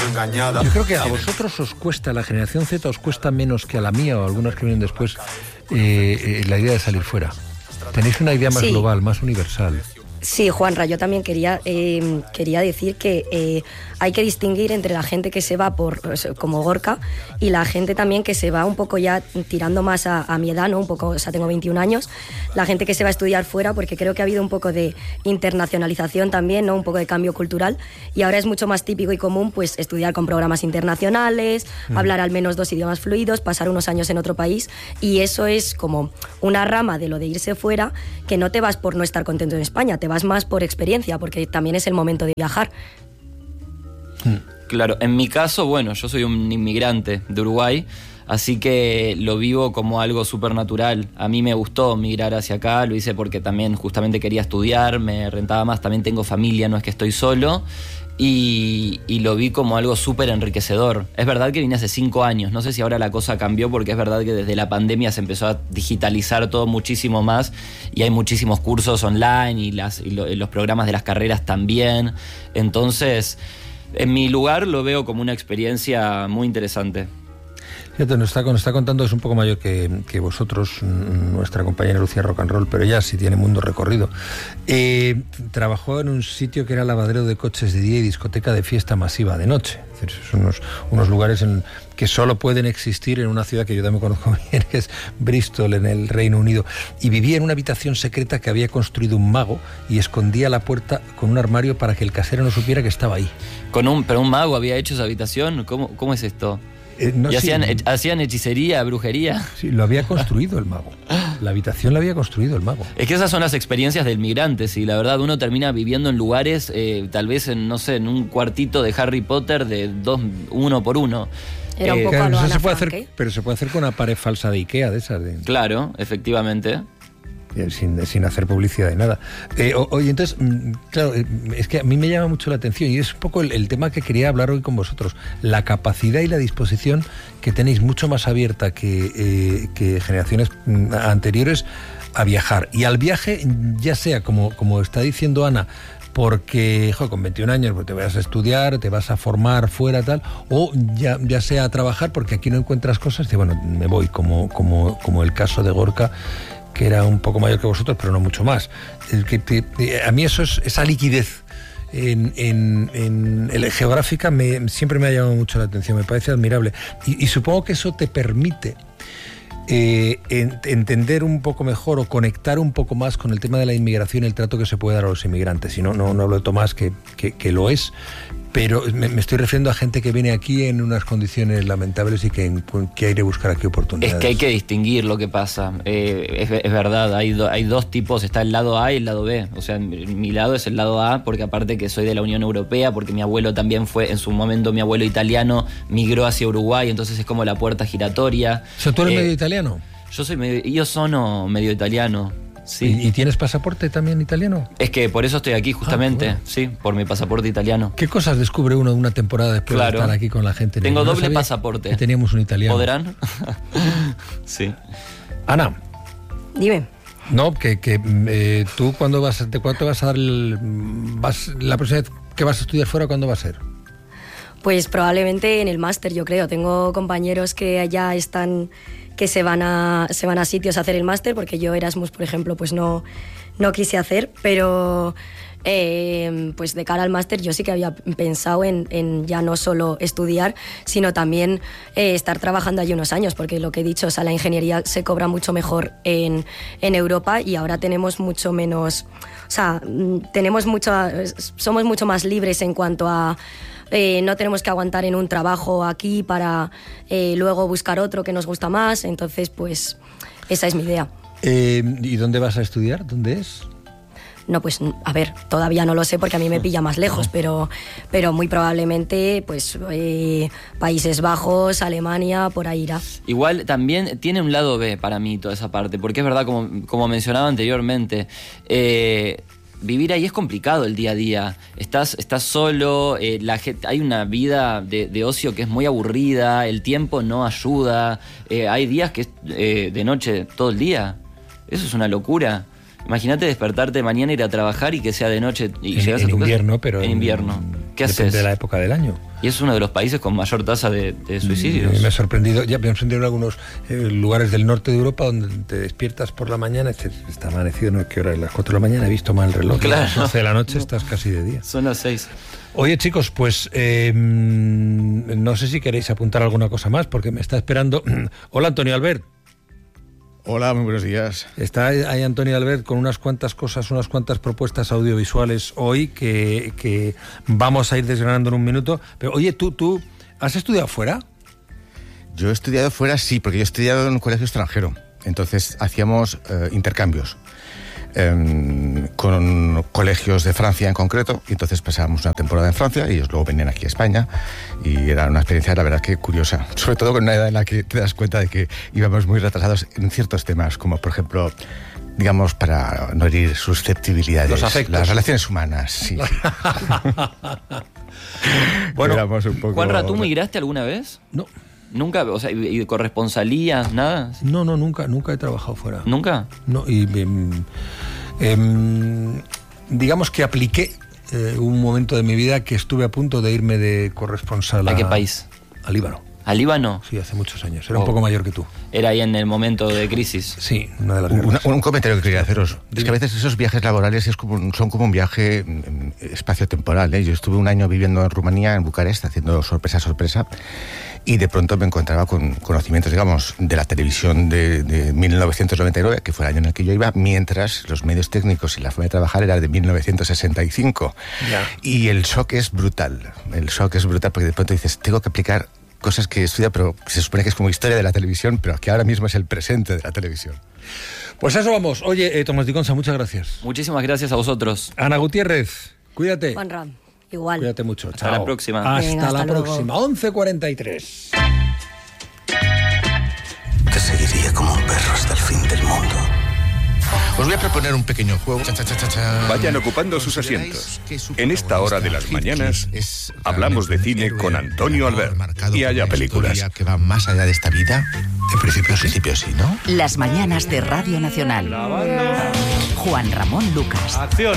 engañada. Yo creo que a vosotros os cuesta, a la generación Z os cuesta menos que a la mía o algunas que vienen después, la idea de salir fuera. Tenéis una idea más global, más universal. Sí, Juanra, yo también quería decir que hay que distinguir entre la gente que se va como Gorka y la gente también que se va un poco ya tirando más a mi edad, ¿no? Un poco, o sea, tengo 21 años, la gente que se va a estudiar fuera, porque creo que ha habido un poco de internacionalización también, ¿no? Un poco de cambio cultural, y ahora es mucho más típico y común pues estudiar con programas internacionales, hablar al menos 2 idiomas fluidos, pasar unos años en otro país, y eso es como una rama de lo de irse fuera, que no te vas por no estar contento en España, te vas más por experiencia, porque también es el momento de viajar. Claro, en mi caso, bueno, yo soy un inmigrante de Uruguay, así que lo vivo como algo súper natural. A mí me gustó migrar hacia acá, lo hice porque también justamente quería estudiar, me rentaba más, también tengo familia, no es que estoy solo, y lo vi como algo súper enriquecedor. Es verdad que vine hace 5 años, no sé si ahora la cosa cambió, porque es verdad que desde la pandemia se empezó a digitalizar todo muchísimo más y hay muchísimos cursos online y los programas de las carreras también. Entonces, en mi lugar lo veo como una experiencia muy interesante. Fíjate, nos está contando, es un poco mayor que vosotros, nuestra compañera Lucía Rock and Roll, pero ella sí tiene mundo recorrido. Trabajó en un sitio que era lavadero de coches de día y discoteca de fiesta masiva de noche. Es decir, son unos lugares que solo pueden existir en una ciudad que yo también conozco bien, que es Bristol, en el Reino Unido. Y vivía en una habitación secreta que había construido un mago y escondía la puerta con un armario para que el casero no supiera que estaba ahí. ¿Pero un mago había hecho esa habitación? ¿Cómo es esto? No, ¿Y sí, hacían hechicería, brujería? Sí, lo había construido el mago. La habitación la había construido el mago. Es que esas son las experiencias del migrante, y la verdad uno termina viviendo en lugares, tal vez en un cuartito de Harry Potter de 1 por 1. Era un poco claro, a lo eso Ana se puede Frank, hacer, pero se puede hacer con una pared falsa de Ikea, de esas. Claro, efectivamente. Sin hacer publicidad de nada. Oye, entonces, claro, es que a mí me llama mucho la atención y es un poco el tema que quería hablar hoy con vosotros. La capacidad y la disposición que tenéis mucho más abierta que generaciones anteriores a viajar. Y al viaje, ya sea, como está diciendo Ana, porque con 21 años pues, te vas a estudiar, te vas a formar fuera, tal, o ya sea a trabajar porque aquí no encuentras cosas, y bueno, me voy, como el caso de Gorka, que era un poco mayor que vosotros, pero no mucho más. A mí esa liquidez geográfica siempre me ha llamado mucho la atención, me parece admirable. Y supongo que eso te permite entender un poco mejor o conectar un poco más con el tema de la inmigración y el trato que se puede dar a los inmigrantes. Y no hablo de Tomás, que lo es, pero me estoy refiriendo a gente que viene aquí en unas condiciones lamentables y que hay que buscar aquí oportunidades. Es que hay que distinguir lo que pasa. Es verdad, hay 2 tipos, está el lado A y el lado B. O sea, mi lado es el lado A, porque aparte que soy de la Unión Europea, porque mi abuelo también fue, en su momento mi abuelo italiano migró hacia Uruguay, entonces es como la puerta giratoria. O sea, ¿tú eres medio italiano? Yo soy medio italiano. Sí. ¿Y tienes pasaporte también italiano? Es que por eso estoy aquí justamente, bueno. Sí, por mi pasaporte italiano. ¿Qué cosas descubre uno de una temporada después de estar aquí con la gente? Tengo doble pasaporte. Que teníamos un italiano. ¿Podrán? Sí. Ana. Dime. No, tú ¿cuándo vas a dar la próxima vez que vas a estudiar fuera, ¿cuándo va a ser? Pues probablemente en el máster, yo creo. Tengo compañeros que ya están, que se van a sitios a hacer el máster, porque yo Erasmus, por ejemplo, pues no quise hacer, pero pues de cara al máster yo sí que había pensado en ya no solo estudiar, sino también estar trabajando allí unos años, porque lo que he dicho, o sea, la ingeniería se cobra mucho mejor en Europa, y ahora tenemos mucho menos, o sea, somos mucho más libres en cuanto a no tenemos que aguantar en un trabajo aquí para luego buscar otro que nos gusta más. Entonces, pues esa es mi idea. ¿Y dónde vas a estudiar? ¿Dónde es? No, pues a ver, todavía no lo sé porque a mí me pilla más lejos, pero muy probablemente pues Países Bajos, Alemania, por ahí irá. Igual también tiene un lado B para mí toda esa parte, porque es verdad, como mencionaba anteriormente, vivir ahí es complicado el día a día. Estás solo, hay una vida de ocio que es muy aburrida, el tiempo no ayuda, hay días que es de noche todo el día. Eso es una locura. Imagínate despertarte mañana, ir a trabajar y que sea de noche y llegas a tu casa. En invierno, pero... En invierno. ¿Qué haces? Depende de la época del año. Y es uno de los países con mayor tasa de suicidios. Me ha sorprendido, ya me han sorprendido algunos lugares del norte de Europa donde te despiertas por la mañana, está amanecido, no sé qué hora, a las 4 de la mañana, he visto mal el reloj. Claro. A las 12 de la noche estás casi de día. Son las 6. Oye, chicos, pues no sé si queréis apuntar alguna cosa más, porque me está esperando. Hola, Antonio Albert. Hola, muy buenos días. Está ahí Antonio Albert con unas cuantas cosas, unas cuantas propuestas audiovisuales hoy que vamos a ir desgranando en un minuto. Pero oye, ¿tú has estudiado fuera? Yo he estudiado fuera, sí, porque yo he estudiado en un colegio extranjero. Entonces hacíamos intercambios con colegios de Francia en concreto, y entonces pasábamos una temporada en Francia y ellos luego venían aquí a España, y era una experiencia, la verdad, que curiosa, sobre todo con una edad en la que te das cuenta de que íbamos muy retrasados en ciertos temas, como por ejemplo, digamos, para no herir susceptibilidades, los afectos, las relaciones humanas, sí. Bueno, éramos un poco... Juanra, ¿tú migraste alguna vez? No. ¿Nunca? O sea, ¿y de corresponsalías? ¿Nada? No, nunca he trabajado fuera. ¿Nunca? No, y digamos que apliqué un momento de mi vida que estuve a punto de irme de corresponsal. ¿A qué país? A Líbano. ¿A Líbano? Sí, hace muchos años. Era un poco mayor que tú. Era ahí en el momento de crisis. Sí, una de las guerras. Un comentario que quería haceros. Es que a veces esos viajes laborales son como un viaje espacio-temporal, ¿eh? Yo estuve un año viviendo en Rumanía, en Bucarest, haciendo sorpresa, y de pronto me encontraba con conocimientos, digamos, de la televisión de 1999, que fue el año en el que yo iba, mientras los medios técnicos y la forma de trabajar era de 1965. Ya. Y el shock es brutal. El shock es brutal porque de pronto dices, tengo que aplicar cosas que he estudiado, pero se supone que es como historia de la televisión, pero que ahora mismo es el presente de la televisión. Pues a eso vamos. Oye, Tomás Diconsa, muchas gracias. Muchísimas gracias a vosotros. Ana Gutiérrez, cuídate. Juanra, igual. Cuídate mucho. Hasta la próxima. Venga, Hasta la luego. próxima. 11:43. Te seguiría como un perro hasta el fin del mundo. Os voy a proponer un pequeño juego. Vayan ocupando sus asientos. En esta hora de las mañanas hablamos de cine con Antonio Albert y haya películas. Que va más allá de esta vida. En principio sí, ¿no? Las mañanas de Radio Nacional. Juan Ramón Lucas.